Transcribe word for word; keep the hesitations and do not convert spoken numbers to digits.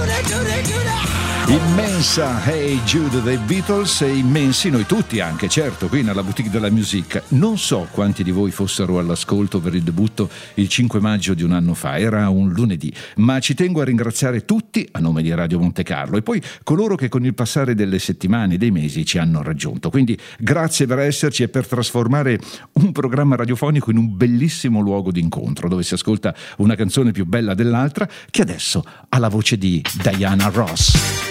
Immensa Hey Jude dei Beatles e immensi noi tutti anche, certo, qui nella Boutique de la Musique. Non so quanti di voi fossero all'ascolto per il debutto il cinque maggio di un anno fa, era un lunedì, ma ci tengo a ringraziare tutti a nome di Radio Monte Carlo e poi coloro che con il passare delle settimane e dei mesi ci hanno raggiunto. Quindi grazie per esserci e per trasformare un programma radiofonico in un bellissimo luogo d'incontro dove si ascolta una canzone più bella dell'altra, che adesso ha la voce di Diana Ross.